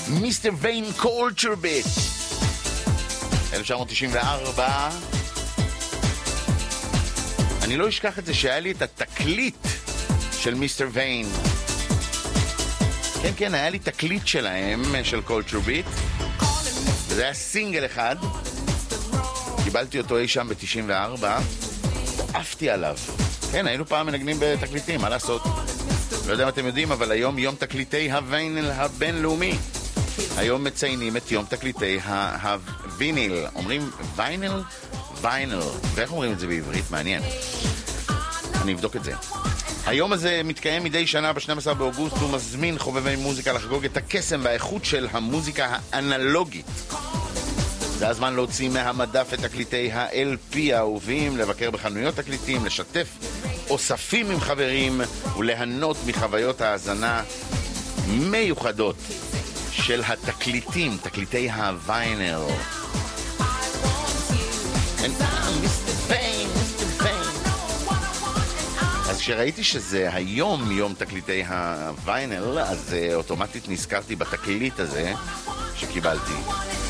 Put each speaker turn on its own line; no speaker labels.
מיסטר ויין קולצ'ר ביט 1994. אני לא אשכח את זה שהיה לי את התקליט של מיסטר ויין. כן, היה לי תקליט שלהם, של קולצ'ר ביט, וזה היה סינגל אחד. קיבלתי אותו אי שם ב-94, עפתי עליו. כן, היינו פעם מנגנים בתקליטים, מה לעשות? לא יודע אם אתם יודעים, אבל היום יום תקליטי הוויניל הבינלאומי. היום מציינים את יום תקליטי הוויניל. אומרים ויניל? ויניל. ואיך אומרים את זה בעברית? מעניין. אני אבדוק את זה. היום הזה מתקיים מדי שנה ב-12 באוגוסט, הוא מזמין חובבי מוזיקה לחגוג את הקסם והאיכות של המוזיקה האנלוגית. זה הזמן להוציא מהמדף את תקליטי ה-LP האהובים, לבקר בחנויות תקליטים, לשתף אוספים עם חברים וליהנות מחוויות האזנה מיוחדות של התקליטים, תקליטי הוויניל. אז כשראיתי שזה היום יום תקליטי הוויניל, אז אוטומטית נזכרתי בתקליט הזה שקיבלתי.